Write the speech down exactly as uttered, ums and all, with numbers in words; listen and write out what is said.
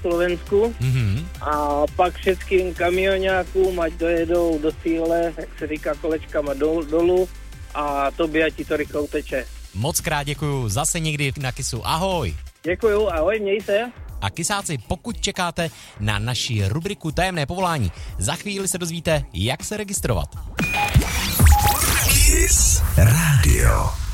Slovensku mm-hmm. a pak všetkým kamioňákům, ať dojedou do cíle, jak se říká, kolečkama dol, dolů a tobě, ať ti to rychle uteče. Moc krát děkuju, zase někdy na Kisu, ahoj. Děkuju, ahoj, měj se. A Kisáci, pokud čekáte na naši rubriku Tajemné povolání, za chvíli se dozvíte, jak se registrovat. Kiss Radio.